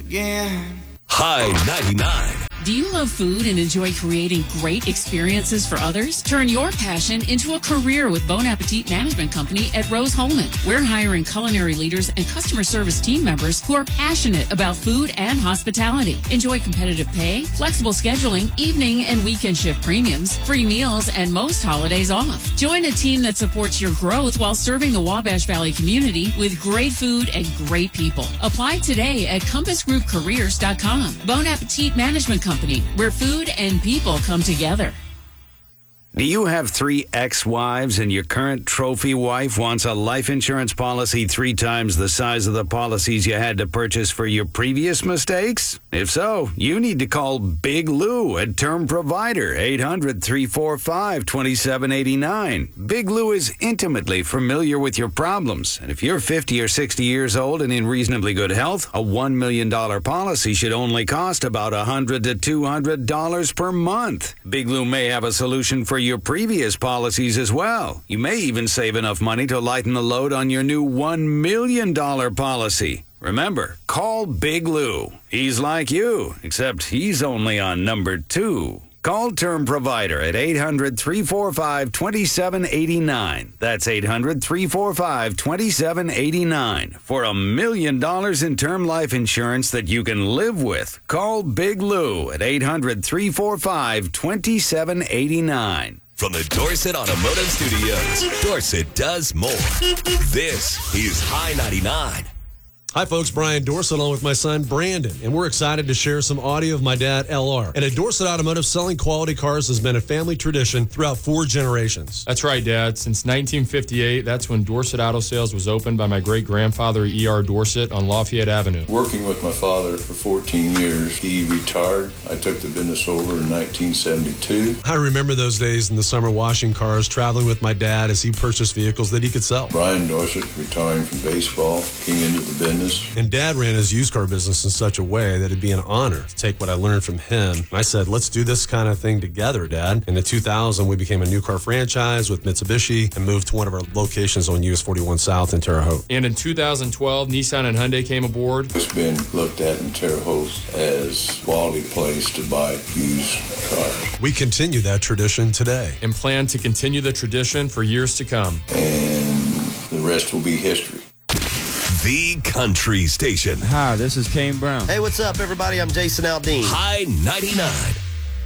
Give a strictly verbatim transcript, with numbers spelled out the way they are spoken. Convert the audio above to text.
again. High ninety-nine. Do you love food and enjoy creating great experiences for others? Turn your passion into a career with Bon Appetit Management Company at Rose-Hulman. We're hiring culinary leaders and customer service team members who are passionate about food and hospitality. Enjoy competitive pay, flexible scheduling, evening and weekend shift premiums, free meals, and most holidays off. Join a team that supports your growth while serving the Wabash Valley community with great food and great people. Apply today at compass group careers dot com. Bon Appetit Management Company, where food and people come together. Do you have three ex-wives and your current trophy wife wants a life insurance policy three times the size of the policies you had to purchase for your previous mistakes? If so, you need to call Big Lou at Term Provider, eight hundred, three four five, two seven eight nine. Big Lou is intimately familiar with your problems, and if you're fifty or sixty years old and in reasonably good health, a one million dollars policy should only cost about one hundred to two hundred dollars per month. Big Lou may have a solution for your previous policies as well. You may even save enough money to lighten the load on your new one million dollars policy. Remember, call Big Lou. He's like you, except he's only on number two. Call Term Provider at eight hundred, three four five, two seven eight nine. That's eight hundred, three four five, two seven eight nine. For a million dollars in term life insurance that you can live with, call Big Lou at eight hundred, three four five, two seven eight nine. From the Dorset Automotive Studios, Dorset does more. This is High ninety-nine. Hi, folks. Brian Dorset along with my son, Brandon, and we're excited to share some audio of my dad, L R. And at Dorset Automotive, selling quality cars has been a family tradition throughout four generations. That's right, Dad. Since nineteen fifty-eight, that's when Dorset Auto Sales was opened by my great-grandfather, E R Dorset, on Lafayette Avenue. Working with my father for fourteen years, he retired. I took the business over in nineteen seventy-two. I remember those days in the summer washing cars, traveling with my dad as he purchased vehicles that he could sell. Brian Dorset, retiring from baseball, came into the business. And Dad ran his used car business in such a way that it'd be an honor to take what I learned from him. I said, let's do this kind of thing together, Dad. And in two thousand, we became a new car franchise with Mitsubishi and moved to one of our locations on U S forty-one South in Terre Haute. And in two thousand twelve, Nissan and Hyundai came aboard. It's been looked at in Terre Haute as a quality place to buy used cars. We continue that tradition today. And plan to continue the tradition for years to come. And the rest will be history. The Country Station. Hi, this is Kane Brown. Hey, what's up, everybody? I'm Jason Aldean. High ninety-nine.